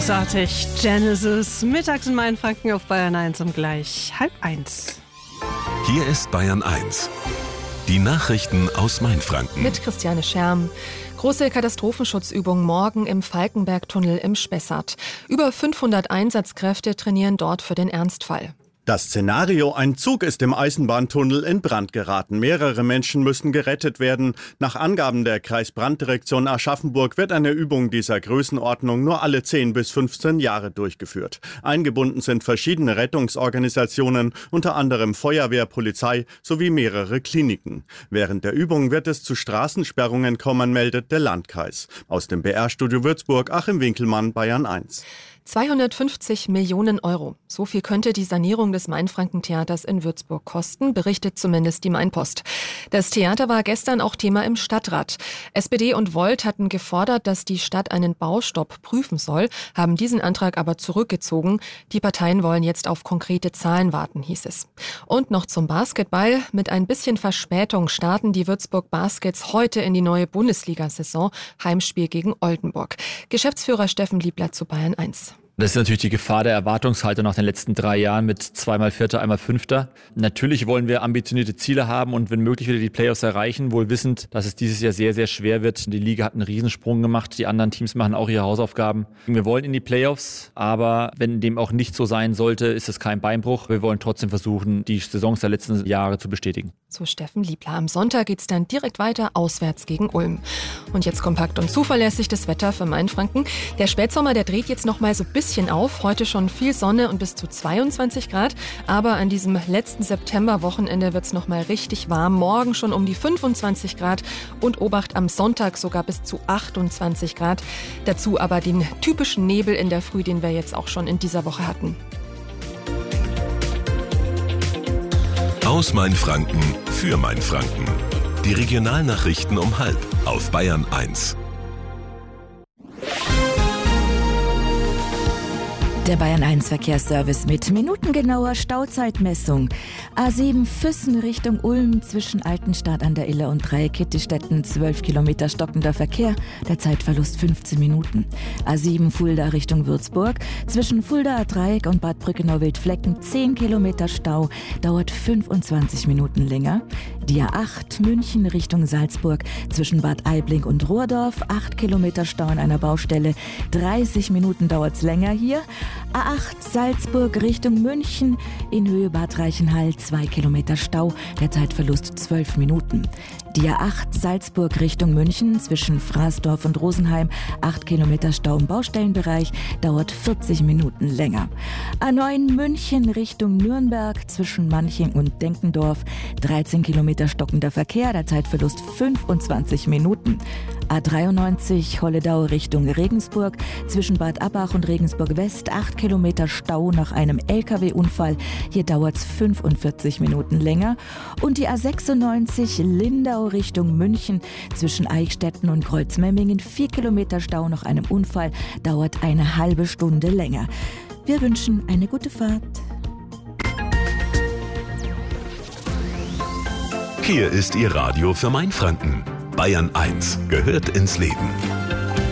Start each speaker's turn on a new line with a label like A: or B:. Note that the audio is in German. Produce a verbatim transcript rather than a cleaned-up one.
A: Großartig. Genesis. Mittags in Mainfranken auf Bayern eins um gleich halb eins.
B: Hier ist Bayern eins. Die Nachrichten aus Mainfranken.
C: Mit Christiane Scherm. Große Katastrophenschutzübung morgen im Falkenberg-Tunnel im Spessart. Über fünfhundert Einsatzkräfte trainieren dort für den Ernstfall.
D: Das Szenario: ein Zug ist im Eisenbahntunnel in Brand geraten. Mehrere Menschen müssen gerettet werden. Nach Angaben der Kreisbranddirektion Aschaffenburg wird eine Übung dieser Größenordnung nur alle zehn bis fünfzehn Jahre durchgeführt. Eingebunden sind verschiedene Rettungsorganisationen, unter anderem Feuerwehr, Polizei sowie mehrere Kliniken. Während der Übung wird es zu Straßensperrungen kommen, meldet der Landkreis. Aus dem B R-Studio Würzburg, Achim Winkelmann, Bayern eins.
C: zweihundertfünfzig Millionen Euro. So viel könnte die Sanierung des Mainfranken-Theaters in Würzburg kosten, berichtet zumindest die Mainpost. Das Theater war gestern auch Thema im Stadtrat. S P D und Volt hatten gefordert, dass die Stadt einen Baustopp prüfen soll, haben diesen Antrag aber zurückgezogen. Die Parteien wollen jetzt auf konkrete Zahlen warten, hieß es. Und noch zum Basketball. Mit ein bisschen Verspätung starten die Würzburg Baskets heute in die neue Bundesliga-Saison. Heimspiel gegen Oldenburg. Geschäftsführer Steffen Liebler zu Bayern eins.
E: Das ist natürlich die Gefahr der Erwartungshaltung nach den letzten drei Jahren mit zweimal Vierter, einmal Fünfter. Natürlich wollen wir ambitionierte Ziele haben und wenn möglich wieder die Playoffs erreichen, wohl wissend, dass es dieses Jahr sehr, sehr schwer wird. Die Liga hat einen Riesensprung gemacht, die anderen Teams machen auch ihre Hausaufgaben. Wir wollen in die Playoffs, aber wenn dem auch nicht so sein sollte, ist es kein Beinbruch. Wir wollen trotzdem versuchen, die Saisons der letzten Jahre zu bestätigen.
C: So Steffen Liebler. Am Sonntag geht's dann direkt weiter auswärts gegen Ulm. Und jetzt kompakt und zuverlässig das Wetter für Mainfranken. Der Spätsommer, der dreht jetzt noch mal so ein bisschen auf. Heute schon viel Sonne und bis zu zweiundzwanzig Grad. Aber an diesem letzten Septemberwochenende wird's noch mal richtig warm. Morgen schon um die fünfundzwanzig Grad und Obacht am Sonntag sogar bis zu achtundzwanzig Grad. Dazu aber den typischen Nebel in der Früh, den wir jetzt auch schon in dieser Woche hatten.
B: Aus Mainfranken für Mainfranken. Die Regionalnachrichten um halb auf Bayern eins.
F: Der Bayern eins Verkehrsservice mit minutengenauer Stauzeitmessung. A sieben Füssen Richtung Ulm zwischen Altenstadt an der Iller und Dreieck-Kittistetten zwölf Kilometer stockender Verkehr, der Zeitverlust fünfzehn Minuten. A sieben Fulda Richtung Würzburg zwischen Fulda Dreieck und Bad Brückenau-Wildflecken zehn Kilometer Stau, dauert fünfundzwanzig Minuten länger. Die A acht München Richtung Salzburg zwischen Bad Aibling und Rohrdorf acht Kilometer Stau an einer Baustelle, dreißig Minuten dauert's länger hier. A acht Salzburg Richtung München in Höhe Bad Reichenhall zwei Kilometer Stau, der Zeitverlust zwölf Minuten. Die A acht Salzburg Richtung München zwischen Fraßdorf und Rosenheim acht Kilometer Stau im Baustellenbereich, dauert vierzig Minuten länger. A neun München Richtung Nürnberg zwischen Manching und Denkendorf dreizehn Kilometer stockender Verkehr, der Zeitverlust fünfundzwanzig Minuten. A dreiundneunzig Holledau Richtung Regensburg zwischen Bad Abbach und Regensburg West acht Kilometer Stau nach einem L K W-Unfall, hier dauert es fünfundvierzig Minuten länger. Und die A sechsundneunzig Lindau Richtung München zwischen Eichstätten und Kreuzmemmingen vier Kilometer Stau nach einem Unfall, dauert eine halbe Stunde länger. Wir wünschen eine gute Fahrt.
B: Hier ist Ihr Radio für Mainfranken. Bayern eins gehört ins Leben.